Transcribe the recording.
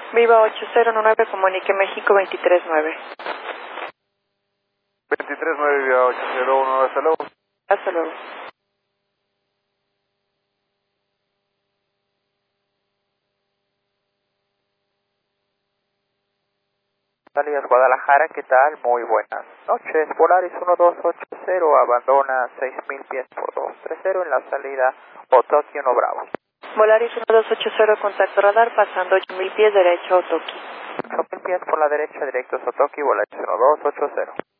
Viva 8019, comunique México 239. 239, Viva 801, hasta luego. Hasta luego. Salidas Guadalajara, ¿qué tal? Muy buenas noches. Polaris 1280, abandona 6000 pies por 230 en la salida Otoki 1 Bravo. Volaris 1280, contacto radar, pasando 8000 pies derecho a Otoki. 8000 pies por la derecha, directo a Otoki, Volaris 1280.